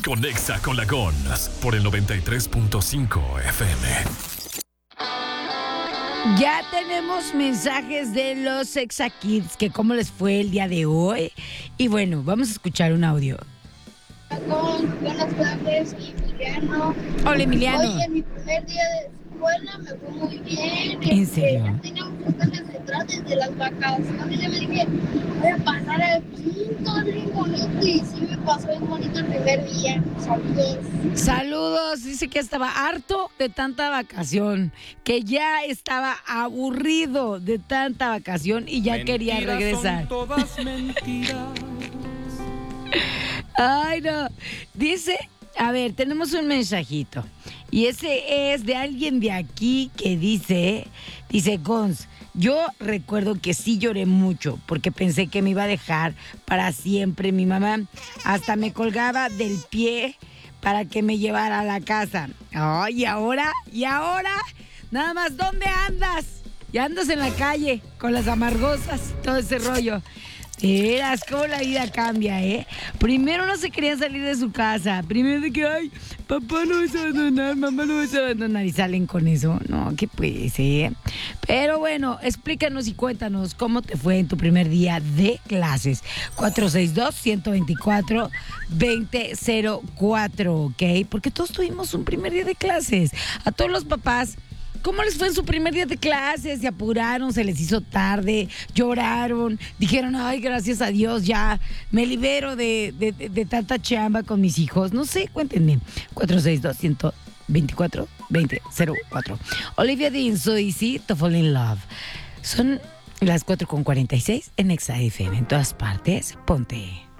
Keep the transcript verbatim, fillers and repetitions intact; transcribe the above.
Conecta con la Gons por el noventa y tres punto cinco F M. Ya tenemos mensajes de los Exakids, que cómo les fue el día de hoy. Y bueno, vamos a escuchar un audio. Buenas tardes, Emiliano. Hola, Emiliano. Hoy en mi primer día de escuela me fue muy bien. ¿En serio? Ya tenía muchos ganas de entrar desde las vacaciones. Ya me dije, voy a pasar el quinto, bien bonito. Y sí me pasó bien bonito el primer día. Saludos. Saludos. Dice que estaba harto de tanta vacación, que ya estaba aburrido de tanta vacación y ya mentiras quería regresar. Son todas mentiras. Ay, no. Dice, a ver, tenemos un mensajito. Y ese es de alguien de aquí que dice, dice, Gons, yo recuerdo que sí lloré mucho porque pensé que me iba a dejar para siempre. Mi mamá hasta me colgaba del pie para que me llevara a la casa. Ay, ¿y ahora? ¿Y ahora? Nada más, ¿dónde andas? Ya andas en la calle con las amargosas, todo ese rollo. Eras cómo la vida cambia, ¿eh? Primero no se querían salir de su casa. Primero de que, ay, papá lo vas a abandonar, mamá lo vas a abandonar. Y salen con eso. No, ¿qué puede ser? Pero bueno, explícanos y cuéntanos cómo te fue en tu primer día de clases. cuatro seis dos, uno dos cuatro, dos cero cero cuatro, ¿ok? Porque todos tuvimos un primer día de clases. A todos los papás, ¿cómo les fue en su primer día de clases? Se apuraron, se les hizo tarde, lloraron, dijeron, ay, gracias a Dios, ya me libero de, de, de, de tanta chamba con mis hijos. No sé, cuéntenme. cuatro seis dos, uno dos cuatro, dos cero cero cuatro. Olivia Dean, So Easy to Fall in Love. Son las cuatro con cuarenta y seis en Exa F M. En todas partes, ponte.